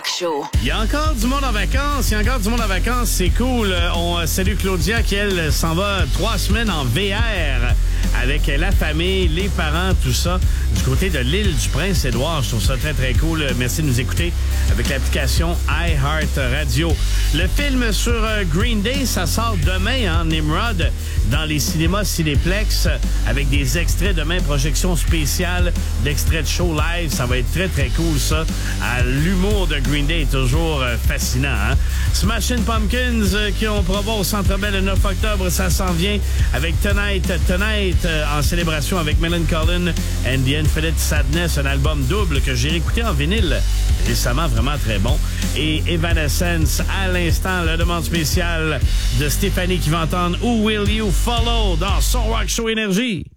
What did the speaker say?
Rock Show. Il y a encore du monde en vacances. C'est cool. On salue Claudia qui, elle, s'en va 3 semaines en VR avec la famille, les parents, tout ça, du côté de l'île du Prince-Édouard. Je trouve ça très, très cool. Merci de nous écouter avec l'application iHeartRadio. Le film sur Green Day, ça sort demain, Nimrod, dans les cinémas Cinéplex, avec des extraits demain, projection spéciale d'extraits de show live. Ça va être très, très cool, ça. L'humour de Green Day est toujours fascinant. Smashing Pumpkins, qui ont provo au Centre Bell le 9 octobre, ça s'en vient avec Tonight, en célébration avec Millencolin and the Infinite Sadness, un album double que j'ai écouté en vinyle récemment, vraiment très bon. Et Evanescence, à l'instant, la demande spéciale de Stéphanie qui va entendre Who Will You Follow dans son Rock Show Énergie.